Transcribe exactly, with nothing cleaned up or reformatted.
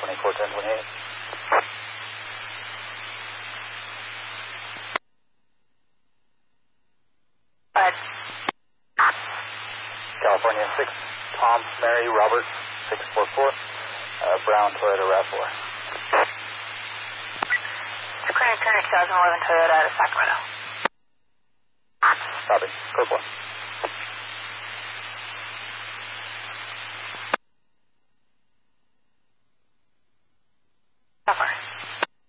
twenty-four ten twenty-eight. But California six, Tom, Mary, Robert, six four four, uh, Brown, Toyota RAV four. Turner two thousand eleven Toyota out of Sacramento. Copy. Code one.